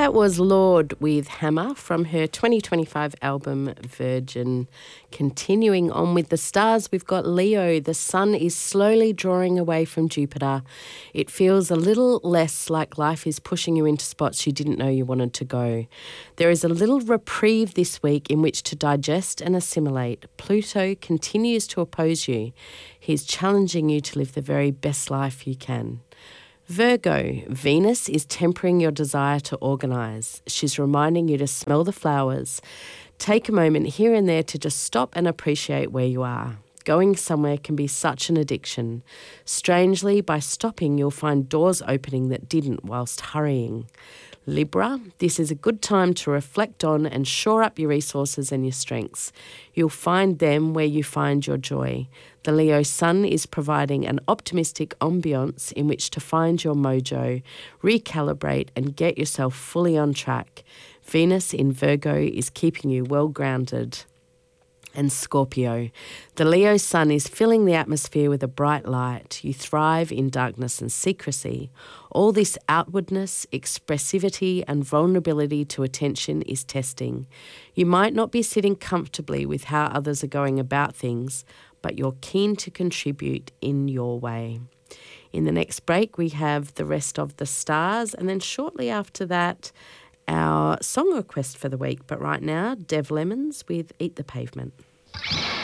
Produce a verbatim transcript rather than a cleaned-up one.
That was Lord with Hammer from her twenty twenty-five album Virgin. Continuing on with the stars, we've got Leo. The sun is slowly drawing away from Jupiter. It feels a little less like life is pushing you into spots you didn't know you wanted to go. There is a little reprieve this week in which to digest and assimilate. Pluto continues to oppose you. He's challenging you to live the very best life you can. Virgo, Venus is tempering your desire to organise. She's reminding you to smell the flowers. Take a moment here and there to just stop and appreciate where you are. Going somewhere can be such an addiction. Strangely, by stopping, you'll find doors opening that didn't whilst hurrying. Libra, this is a good time to reflect on and shore up your resources and your strengths. You'll find them where you find your joy. The Leo sun is providing an optimistic ambience in which to find your mojo, recalibrate and get yourself fully on track. Venus in Virgo is keeping you well grounded. And Scorpio, the Leo sun is filling the atmosphere with a bright light. You thrive in darkness and secrecy. All this outwardness, expressivity and vulnerability to attention is testing. You might not be sitting comfortably with how others are going about things, but you're keen to contribute in your way. In the next break, we have the rest of the stars, and then shortly after that, our song request for the week. But right now, Dev Lemons with Eat the Pavement.